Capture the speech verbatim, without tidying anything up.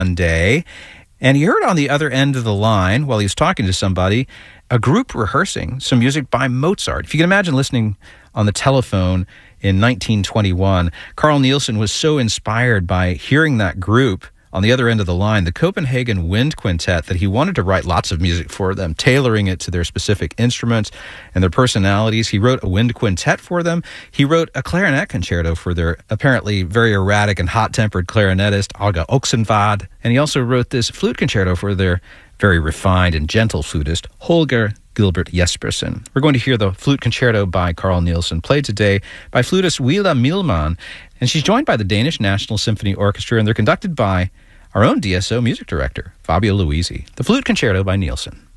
day, and he heard on the other end of the line, while he was talking to somebody, a group rehearsing some music by Mozart. If you can imagine listening on the telephone in nineteen twenty-one, Carl Nielsen was so inspired by hearing that group on the other end of the line, the Copenhagen Wind Quintet, that he wanted to write lots of music for them, tailoring it to their specific instruments and their personalities. He wrote a wind quintet for them. He wrote a clarinet concerto for their apparently very erratic and hot-tempered clarinetist, Olga Oxenvad. And he also wrote this flute concerto for their very refined and gentle flutist, Holger Gilbert Jespersen. We're going to hear the flute concerto by Carl Nielsen, played today by flutist Willa Milman, and she's joined by the Danish National Symphony Orchestra, and they're conducted by our own D S O music director, Fabio Luisi. The flute concerto by Nielsen.